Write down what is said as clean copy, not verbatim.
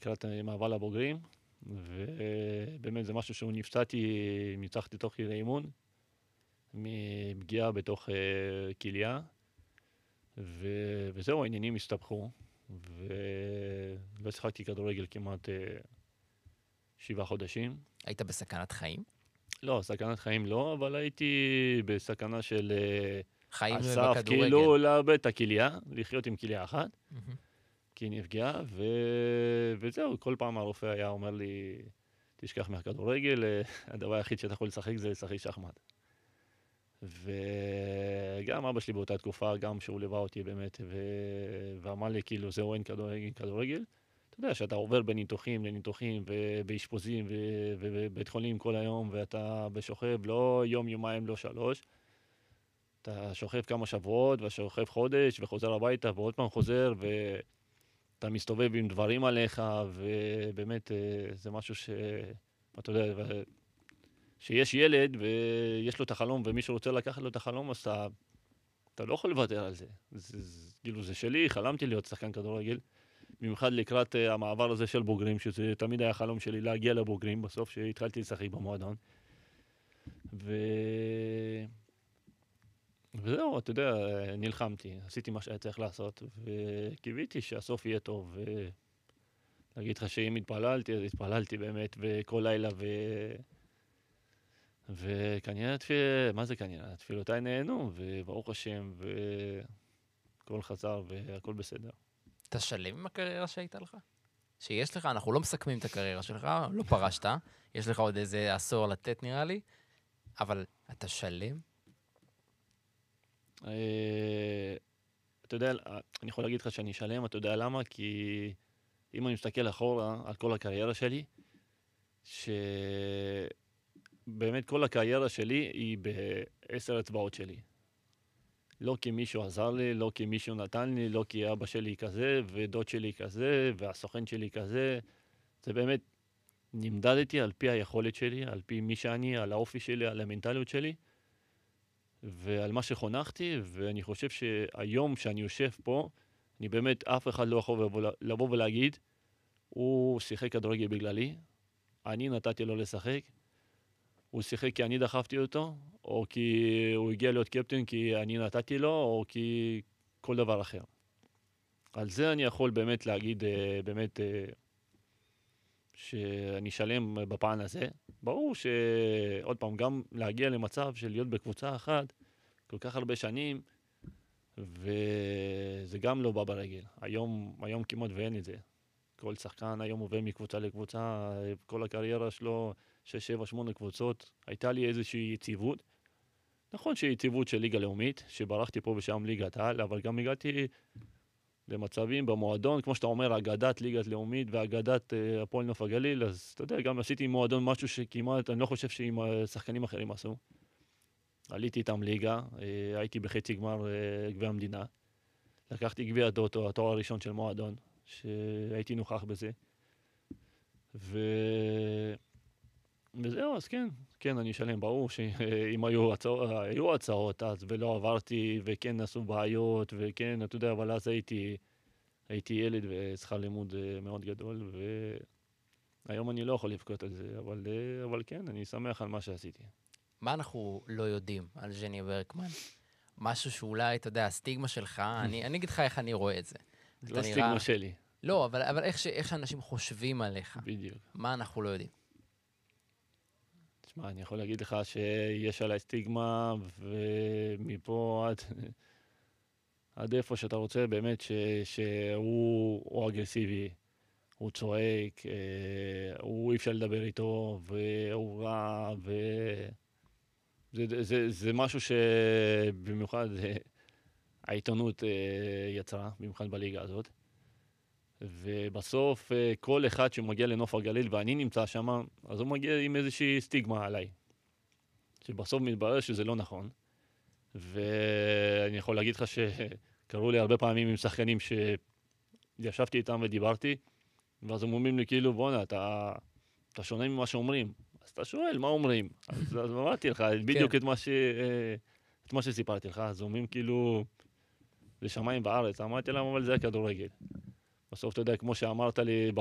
לקראת מעבר לבוגרים, ובאמת זה משהו שהוא ניצחתי תוך כדי אימון, מפגיעה בתוך כליה, וזהו, העניינים הסתבכו, ולא שיחקתי כדורגל כמעט 7 חודשים. היית בסכנת חיים? לא, סכנת חיים לא, אבל הייתי בסכנה של חיים אסף, בכדורגל. כאילו לאבד את הכליה, לחיות עם כליה אחת, מהמם. כי היא נפגעה, וזהו, כל פעם הרופא היה אומר לי, תשכח מהכדורגל, הדבר היחיד שאתה יכול לשחק זה לשחק שחמט. וגם אבא שלי באותה תקופה, גם שהוא ליווה אותי באמת, ואמר לי כאילו זהו, אין כדורגל. אתה יודע שאתה עובר בניתוחים לניתוחים ובאשפוזים ובבית חולים כל היום, ואתה בשוכב לא יום, יומיים, לא 3. אתה שוכב כמה שבועות, ושוכב חודש, וחוזר הביתה, ועוד פעם חוזר, ואתה מסתובב עם דברים עליך, ובאמת זה משהו אתה יודע, שיש ילד ויש לו את החלום, ומישהו רוצה לקחת לו את החלום, אז אתה לא יכול לוותר על זה. כאילו זה שלי, חלמתי להיות שחקן כדורגל, במיוחד לקראת המעבר הזה של בוגרים, שזה תמיד היה חלום שלי להגיע לבוגרים, בסוף שהתחלתי לשחק במועדון. וזהו, אתה יודע, נלחמתי, עשיתי מה שהיה צריך לעשות, וקיוויתי שהסוף יהיה טוב, ולהגיד לך שאם התפללתי, אז התפללתי באמת, וכל לילה, וכנראה, מה זה כנראה? תפילותיי נהנו, וברוך השם, וכל חזר, והכל בסדר. אתה שלם עם הקריירה שהייתה לך? שיש לך, אנחנו לא מסכמים את הקריירה שלך, לא פרשת, יש לך עוד איזה עשור לתת נראה לי, אבל אתה שלם? אתה יודע, אני יכול להגיד לך שאני שלם, אתה יודע למה? כי אם אני מסתכל אחורה על כל הקריירה שלי, שבאמת כל הקריירה שלי היא ב10 אצבעות שלי. לא כי מישהו עזר לי, לא כי מישהו נתן לי, לא כי אבא שלי כזה, ודוד שלי כזה, והסוכן שלי כזה. זה באמת נמדדתי על פי היכולת שלי, על פי מי שאני, על האופי שלי, על המנטליות שלי, ועל מה שחונכתי, ואני חושב שהיום שאני יושב פה, אני באמת, אף אחד לא יכול לבוא ולהגיד, הוא שיחק כדורגל בגללי, אני נתתי לו לשחק, הוא שיחק כי אני דחפתי אותו, או כי הוא הגיע להיות קפטן כי אני נתתי לו, או כי כל דבר אחר. על זה אני יכול באמת להגיד, באמת, שאני שלם בפן הזה. ברור שעוד פעם, גם להגיע למצב של להיות בקבוצה אחת, כל כך הרבה שנים, וזה גם לא בא ברגל. היום כמעט ואין את זה. כל שחקן היום עובר מקבוצה לקבוצה, כל הקריירה שלו, 6, 7, 8 קבוצות. הייתה לי איזושהי יציבות. נכון שיציבות של ליגה לאומית, שברחתי פה ושם ליגת העל, אבל גם הגעתי למצבים במועדון, כמו שאתה אומר, אגדת ליגת לאומית ואגדת הפועל נוף הגליל, אז אתה יודע, גם עשיתי עם מועדון משהו שכמעט, אני לא חושב שעם שחקנים אחרים עשו. עליתי איתם ליגה, הייתי בחצי גמר גביע המדינה. לקחתי גביע טוטו, התואר הראשון של מועדון, שהייתי נוכח בזה. וזהו, אז כן, אני אשלם. ברור שאם היו הצעות אז ולא עברתי, וכן עשו בעיות, וכן, אתה יודע, אבל אז הייתי ילד ושכר לימוד מאוד גדול, והיום אני לא יכול לבכות על זה, אבל כן, אני שמח על מה שעשיתי. מה אנחנו לא יודעים על ז'ני ברקמן? משהו שאולי, אתה יודע, הסטיגמה שלך, אני אגיד לך איך אני רואה את זה. לא סטיגמה שלי. לא, אבל איך שאנשים חושבים עליך. בדיוק. מה אנחנו לא יודעים? תשמע, אני יכול להגיד לך שיש עליי סטיגמה, ומפה עד איפה שאתה רוצה, באמת שהוא אגרסיבי, הוא צועק, הוא אי אפשר לדבר איתו, והוא רע, זה משהו שבמיוחד העיתונות יצרה, במיוחד בליגה הזאת. ובסוף כל אחד שמגיע לנוף הגליל ואני נמצא שם, אז הוא מגיע עם איזושהי סטיגמה עליי. שבסוף מתברר שזה לא נכון. ואני יכול להגיד לך שקראו לי הרבה פעמים עם שחקנים שישבתי איתם ודיברתי, ואז הם אומרים לי כאילו, בונה, אתה שונה ממה שאומרים. אז אתה שואל, מה אומרים? אז אמרתי לך, בדיוק את מה שסיפרתי לך. אז אומרים כאילו, זה שמיים בארץ. אמרתי להם, אבל זה הכדורגל. בסוף אתה יודע, כמו שאמרת לי,